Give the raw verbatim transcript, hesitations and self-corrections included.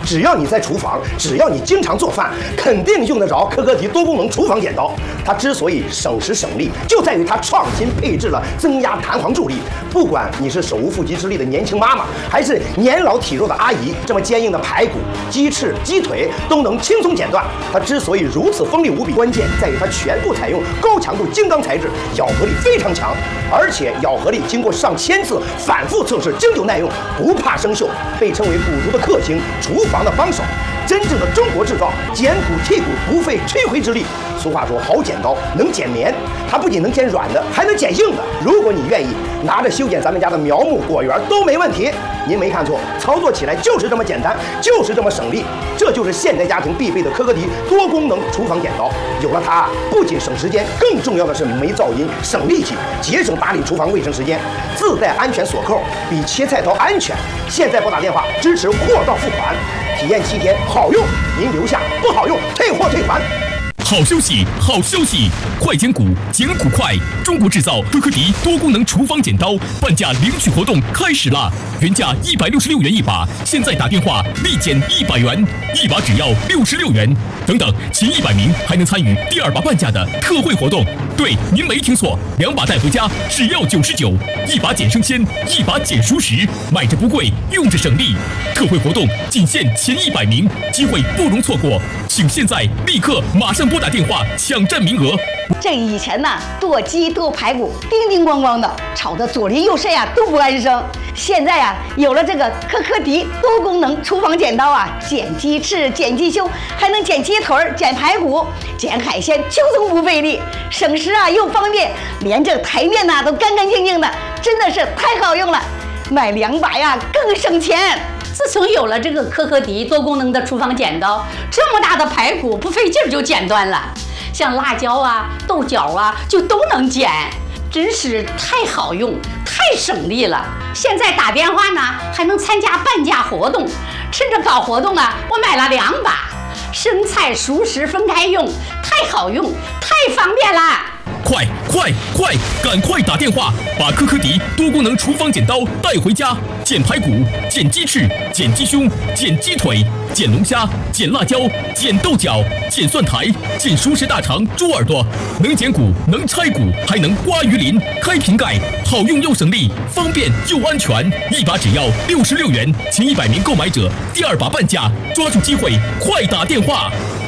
只要你在厨房，只要你经常做饭，肯定用得着科科迪多功能厨房剪刀。它之所以省时省力，就在于它创新配置了增压弹簧助力。不管你是手无缚鸡之力的年轻妈妈，还是年老体弱的阿姨，这么坚硬的排骨、鸡翅、鸡腿都能轻松剪断。它之所以如此锋利无比，关键在于它全部采用高强度精钢材质，咬合力非常强，而且咬合力经过上千次反复测试，经久耐用，不怕生锈，被称为古竹的克星，厨房的帮手。真正的中国制造，剪骨剔骨不费吹灰之力。俗话说，好剪刀能剪棉，它不仅能剪软的，还能剪硬的。如果你愿意，拿着修剪咱们家的苗木、果园都没问题。您没看错，操作起来就是这么简单，就是这么省力。这就是现代家庭必备的科科迪多功能厨房剪刀。有了它，不仅省时间，更重要的是没噪音、省力气，节省打理厨房卫生时间。自带安全锁扣，比切菜刀安全。现在拨打电话支持货到付款，体验七天，好用您留下，不好用退货退款。 好消息，好消息！快剪骨，剪骨快！中国制造科科迪多功能厨房剪刀半价领取活动开始啦！原价一百六十六元一把，现在打电话立减一百元，一把只要六十六元。等等，前一百名还能参与第二把半价的特惠活动。对，您没听错，两把带回家只要九十九，一把减生鲜，一把减熟食，买着不贵，用着省力。特惠活动仅限前一百名，机会不容错过，请现在立刻马上拨打电话抢占名额。 这以前呢，剁鸡剁排骨叮叮咣咣的，吵得左邻右舍呀都不安生。现在呀，有了这个科科迪多功能厨房剪刀啊，剪鸡翅、剪鸡胸，还能剪鸡腿、剪排骨、剪海鲜，轻松不费力，省时啊又方便，连这个台面呐都干干净净的，真的是太好用了。买两把呀更省钱。 自从有了这个科科迪多功能的厨房剪刀，这么大的排骨不费劲儿就剪断了，像辣椒啊、豆角啊就都能剪，真是太好用、太省力了。现在打电话呢还能参加半价活动，趁着搞活动啊，我买了两把，生菜熟食分开用，太好用、太方便啦！ 快快快，赶快打电话，把科科迪多功能厨房剪刀带回家，剪排骨、剪鸡翅、剪鸡胸、剪鸡腿、剪龙虾、剪辣椒、剪豆角、剪蒜苔、剪熟食大肠、猪耳朵，能剪骨，能拆骨，还能刮鱼鳞、开瓶盖，好用又省力，方便又安全。一把只要六十六元，前一百名购买者第二把半价，抓住机会，快打电话！